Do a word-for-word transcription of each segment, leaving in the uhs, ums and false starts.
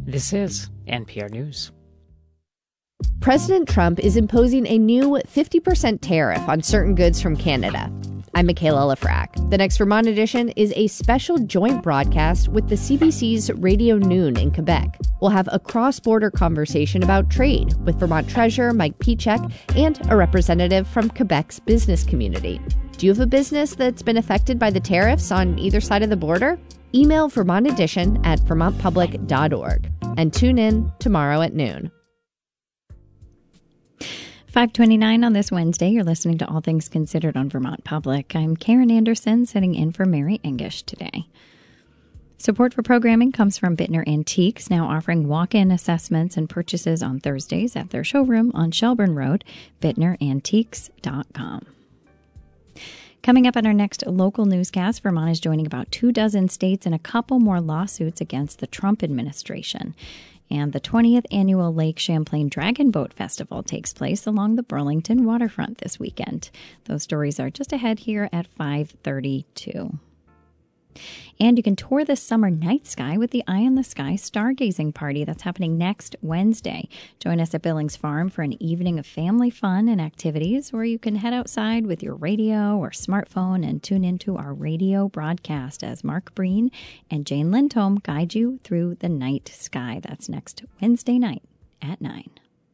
This is N P R News. President Trump is imposing a new fifty percent tariff on certain goods from Canada. I'm Michaela Lafrac. The next Vermont edition is a special joint broadcast with the C B C's Radio Noon in Quebec. We'll have a cross-border conversation about trade with Vermont Treasurer Mike Pieciak and a representative from Quebec's business community. Do you have a business that's been affected by the tariffs on either side of the border? Email Vermont Edition at vermont public dot org and tune in tomorrow at noon. five twenty-nine on this Wednesday. You're listening to All Things Considered on Vermont Public. I'm Karen Anderson, sitting in for Mary English today. Support for programming comes from Bittner Antiques, now offering walk-in assessments and purchases on Thursdays at their showroom on Shelburne Road, bittner antiques dot com. Coming up on our next local newscast, Vermont is joining about two dozen states in a couple more lawsuits against the Trump administration. And the twentieth annual Lake Champlain Dragon Boat Festival takes place along the Burlington waterfront this weekend. Those stories are just ahead here at five thirty-two. And you can tour the summer night sky with the Eye in the Sky stargazing party that's happening next Wednesday. Join us at Billings Farm for an evening of family fun and activities, where you can head outside with your radio or smartphone and tune into our radio broadcast as Mark Breen and Jane Lindholm guide you through the night sky. That's next Wednesday night at nine.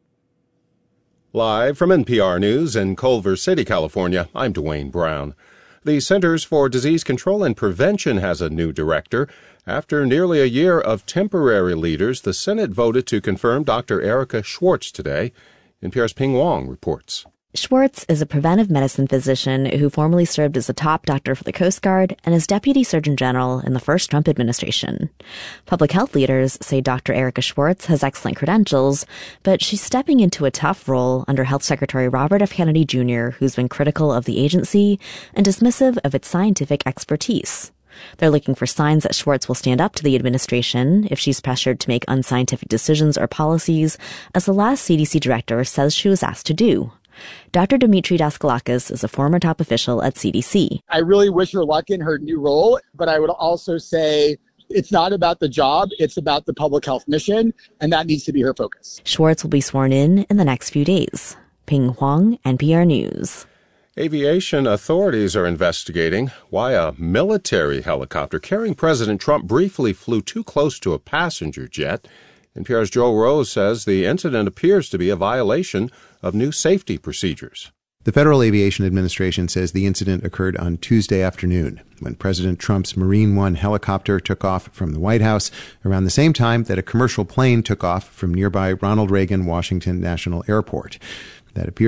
Live from N P R News in Culver City, California, I'm Dwayne Brown. The Centers for Disease Control and Prevention has a new director. After nearly a year of temporary leaders, the Senate voted to confirm Doctor Erica Schwartz today. N P R's Ping Wong reports. Schwartz is a preventive medicine physician who formerly served as a top doctor for the Coast Guard and as Deputy Surgeon General in the first Trump administration. Public health leaders say Doctor Erica Schwartz has excellent credentials, but she's stepping into a tough role under Health Secretary Robert F. Kennedy Junior, who's been critical of the agency and dismissive of its scientific expertise. They're looking for signs that Schwartz will stand up to the administration if she's pressured to make unscientific decisions or policies, as the last C D C director says she was asked to do. Doctor Dimitri Daskalakis is a former top official at C D C. I really wish her luck in her new role, but I would also say it's not about the job, it's about the public health mission, and that needs to be her focus. Schwartz will be sworn in in the next few days. Ping Huang, N P R News. Aviation authorities are investigating why a military helicopter carrying President Trump briefly flew too close to a passenger jet. N P R's Joe Rose says the incident appears to be a violation of new safety procedures. The Federal Aviation Administration says the incident occurred on Tuesday afternoon when President Trump's Marine One helicopter took off from the White House around the same time that a commercial plane took off from nearby Ronald Reagan Washington National Airport. That appears